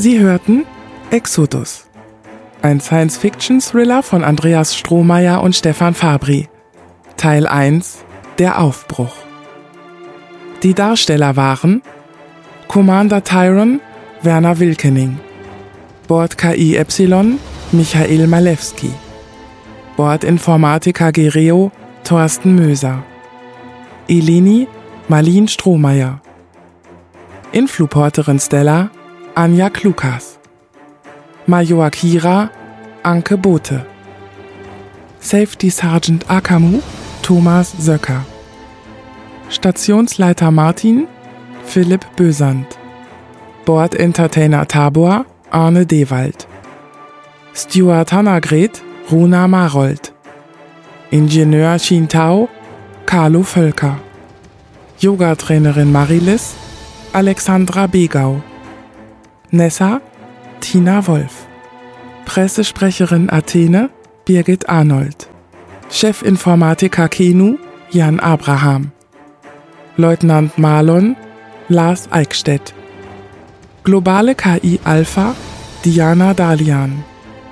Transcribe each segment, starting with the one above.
Sie hörten Exodus, ein Science-Fiction-Thriller von Andreas Strohmayer und Stefan Fabri. Teil 1, der Aufbruch. Die Darsteller waren Commander Tyron, Werner Wilkening, Bord KI Epsilon, Michael Malewski, Bordinformatiker Gereo, Thorsten Möser, Eleni, Marlin Strohmayer, Influporterin Stella, Anja Klukas, Major Kira, Anke Bote, Safety Sergeant Akamu, Thomas Söcker, Stationsleiter Martin, Philipp Bösand, Bord Entertainer Tabor, Arne Dewald, Steward Hannagret, Runa Marold, Ingenieur Chintao, Carlo Völker, Yogatrainerin Marilis, Alexandra Begau, Nessa, Tina Wolf, Pressesprecherin Athene, Birgit Arnold, Chefinformatiker Kenu, Jan Abraham, Leutnant Marlon, Lars Eickstedt, Globale KI Alpha, Diana Dalian,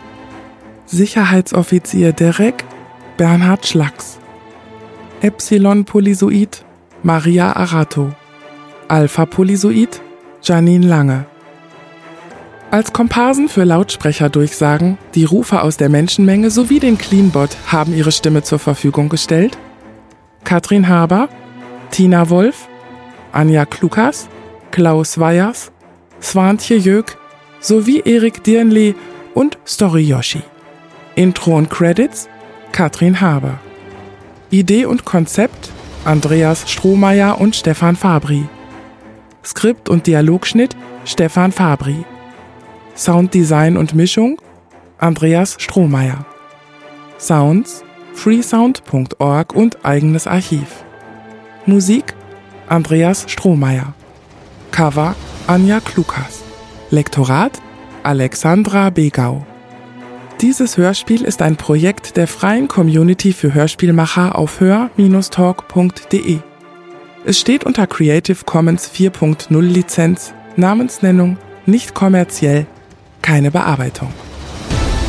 Sicherheitsoffizier Derek, Bernhard Schlacks, Epsilon Polyzoid, Maria Arato, Alpha Polyzoid, Janine Lange. Als Komparsen für Lautsprecherdurchsagen, die Rufer aus der Menschenmenge sowie den Cleanbot haben ihre Stimme zur Verfügung gestellt Katrin Haber, Tina Wolf, Anja Klukas, Klaus Weyers, Swantje Jök sowie Erik Dirnli und Story Yoshi. Intro und Credits Katrin Haber. Idee und Konzept Andreas Strohmayer und Stefan Fabri. Skript und Dialogschnitt Stefan Fabri. Sounddesign und Mischung Andreas Strohmayer. Sounds freesound.org und eigenes Archiv. Musik Andreas Strohmayer. Cover Anja Klukas. Lektorat Alexandra Begau. Dieses Hörspiel ist ein Projekt der freien Community für Hörspielmacher auf hör-talk.de. Es steht unter Creative Commons 4.0 Lizenz, Namensnennung, nicht kommerziell, keine Bearbeitung.